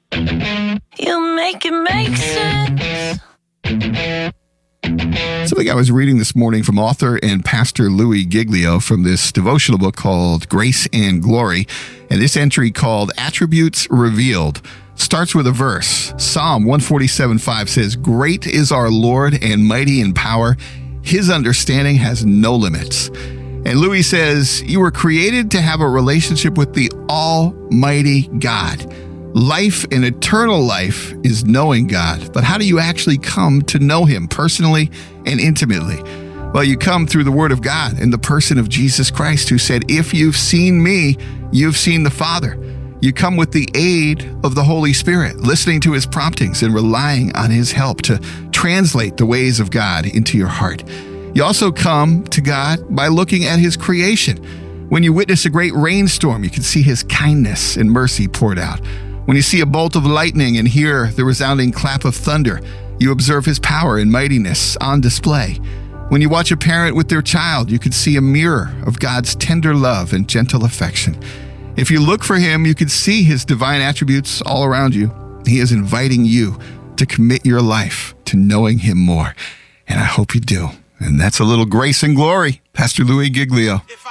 You make it make sense. Something I was reading this morning from author and pastor Louis Giglio from this devotional book called Grace and Glory. And this entry called Attributes Revealed starts with a verse. Psalm 147:5 says, "Great is our Lord and mighty in power. His understanding has no limits." And Louis says, you were created to have a relationship with the Almighty God. Life and eternal life is knowing God. But how do you actually come to know Him personally and intimately? Well, you come through the Word of God in the person of Jesus Christ, who said, "If you've seen me, you've seen the Father." You come with the aid of the Holy Spirit, listening to His promptings and relying on His help to translate the ways of God into your heart. You also come to God by looking at His creation. When you witness a great rainstorm, you can see His kindness and mercy poured out. When you see a bolt of lightning and hear the resounding clap of thunder, you observe His power and mightiness on display. When you watch a parent with their child, you can see a mirror of God's tender love and gentle affection. If you look for Him, you can see His divine attributes all around you. He is inviting you to commit your life to knowing Him more. And I hope you do. And that's a little grace and glory. Pastor Louis Giglio.